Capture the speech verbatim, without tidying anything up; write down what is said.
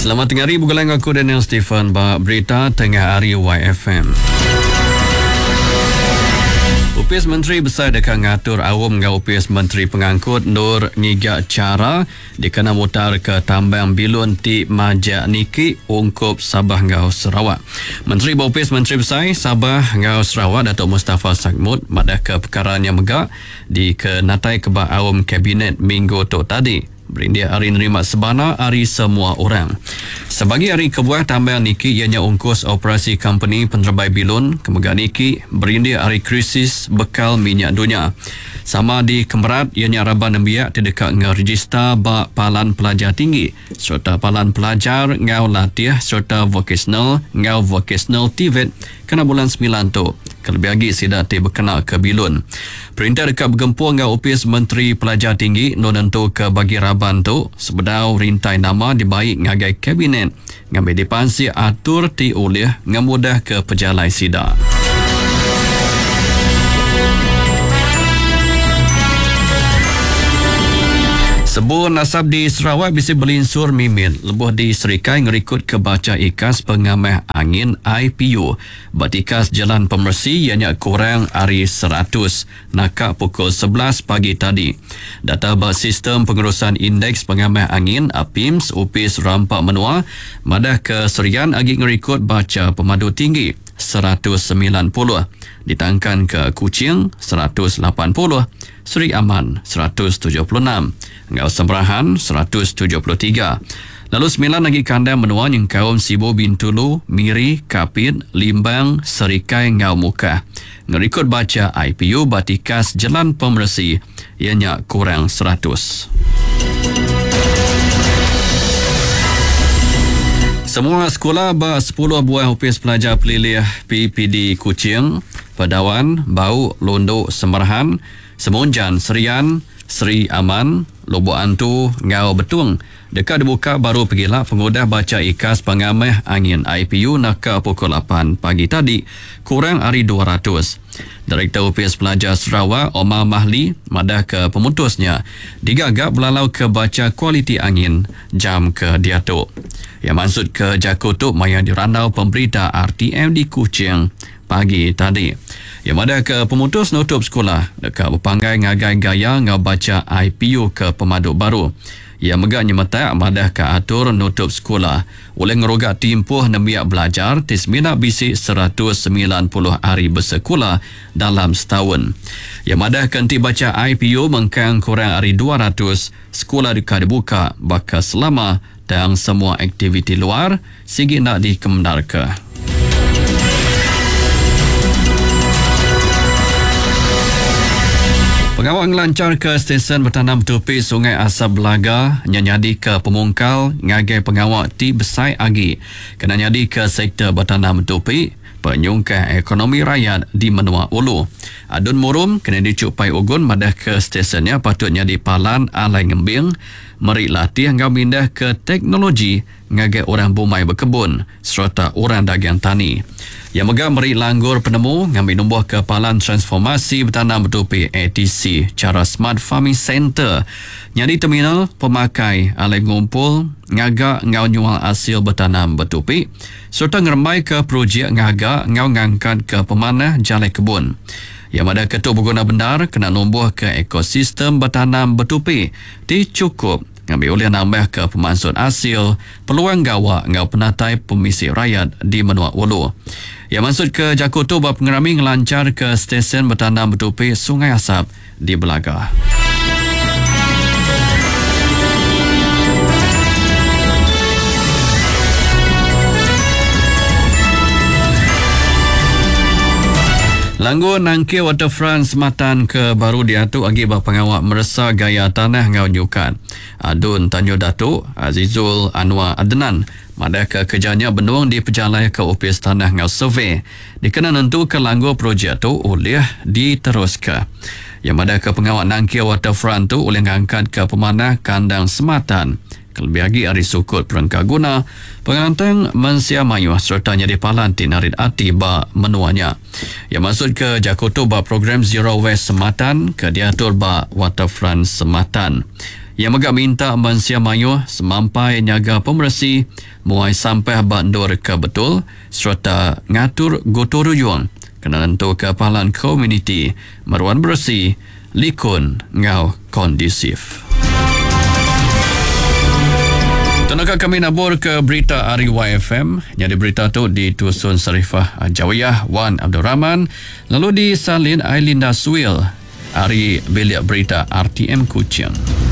Selamat tengah hari, bukan aku Daniel Stephen. Ba berita tengah hari Y F M. U P S Menteri Besar dekat ngatur awam dengan U P S Menteri Pengangkut Nur Ngiga Cara dikena mutar ke tambang bilun ti Majak Niki ungkup Sabah ngau Sarawak. Menteri U P S Menteri Besar Sabah ngau Sarawak Datuk Mustafa Sakmud madah ke perkara yang megak di ke natai kebak awam kabinet minggu tu tadi. Berindia hari nerima sebana hari semua orang. Sebagai hari kebuah tambang Niki ianya ungkus operasi company penerbai bilun kemegang Niki berindia hari krisis bekal minyak dunia. Sama di Kemerat ianya raban nembiak terdekat dengan register bak palan pelajar tinggi serta palan pelajar ngau latih serta vocational ngau vocational T V E T kena bulan sembilan tu. Kelebih lagi sidak ti berkenal ke bilun. Perintah dekat bergempur dengan U P S Menteri Pelajar Tinggi no nentu ke bagi raban tu sebedau rintai nama dibaik ngagai kabinet ngambil dipansi atur ti oleh ngamudah ke pejalai sidak. Sebuah nasab di Sarawak bisa belinsur mimin lebuh di Serikai ngerikut ke baca ikas pengamah angin I P U. Batikas jalan pemersi ianya kurang hari seratus nakak pukul sebelas pagi tadi. Data bas sistem pengurusan indeks pengamah angin A P I M S U P S Rampak Menua madah ke Serian agi ngerikut baca pemadu tinggi seratus sembilan puluh. Ditangkan ke Kuching seratus lapan puluh, Seri Aman seratus tujuh puluh enam, Ngau Sembrahan seratus tujuh puluh tiga. Lalu sembilan lagi kandang menua yang kaum Sibu Bintulu, Miri, Kapit, Limbang, Serikai, Ngau Muka. Ngerikut baca I P U Batikas Jalan Pemersi ianya kurang seratus. Semua sekolah ba sepuluh buah U P S pelajar pelilih P P D Kuching, Padawan, Bau, Londo, Semerahan, Semunjan, Serian, Seri Aman, Lobo Antu, Ngau Betung. Dekat dibuka baru pergilah pengudah baca ikas pengamah angin I P U naka pukul lapan pagi tadi, kurang hari dua ratus. Direktur U P S Pelajar Sarawak, Omar Mahli, madah ke pemutusnya, digagap belalau ke baca kualiti angin jam ke diatuk. Yang maksud ke Jakutuk maya dirandau pemberita R T M di Kuching pagi tadi. Yang ada ke pemutus nutup sekolah dekat berpanggai ngagai gaya ngau baca I P U ke pemaduk baru. Yang megaknya metak madah ke atur nutup sekolah oleh ngerogat timpuh nembiak belajar tismina bisik seratus sembilan puluh hari bersekolah dalam setahun. Yang madah kenti baca I P U mengkang kurang hari dua ratus sekolah dekat dibuka bakal selama dan semua aktiviti luar sigi nak dikemendarkan. Pengawal ngelancar ke stesen bertanam tepi Sungai Asap Belaga nyanyadi ke pemungkal ngagai pengawal ti besai agi kena nyadi ke sektor bertanam tepi penyungkai ekonomi rakyat di Menua Ulu. Adun murum kena dicupai ugun madah ke stesennya patutnya di Palan Alai Ngembing meri latih ngau mindah ke teknologi ngagai orang bumai berkebun serta orang dagang tani. Yang megah meri langgur penemu ngambil numbuh ke Palan Transformasi Bertanam Betupi A T C cara Smart Farming Center. Nyadi terminal pemakai alai ngumpul ngagak ngau nyual hasil bertanam betupi serta ngeremai ke projek ngagak ngau ngangkat ke pemanah jalai kebun. Yang ada ketua berguna benar kena numbuh ke ekosistem bertanam betupi dicukup ngambil oleh nambah ke pemansut hasil peluang gawak ngau penatai pemisi rakyat di Menua Ulu. Yang maksud ke Jakutu bab pengerami ngelancar ke stesen bertanam betupi Sungai Asap di Belaga. Langgur Nangkil Waterfront Sematan ke baru diatuk akibat pengawal meresa gaya tanah ngau nyukat. Adun Tanjung Datuk Azizul Anwar Adnan madah ke kerjanya benuang di pejalai ke U P S Tanah ngau survey. Dikena nentu ke langgur projek tu oleh diteruskan. Yang madah ke pengawal Nangkil Waterfront tu oleh ngangkat ke pemanah kandang Sematan. Kelebih lagi hari sukut perangka guna pengantang mensia mayu serta nyadi palan tinarit ati ba menuanya. Yang maksud ke Jakutu ba program Zero Waste Sematan ke diatur ba Waterfront Sematan. Yang megak minta mansia mayuh semampai nyaga pemersi muai sampai bandur ke betul serta ngatur gotong royong kena nentu kepahalan komuniti meruan bersih likun ngau kondisif. Tenaga kami nabur ke berita R Y F M. Jadi berita tu di Tusun Sarifah Jawiyah Wan Abdul Rahman, lalu di Salin Ailinda Suil Ari Bilik Berita R T M Kuching.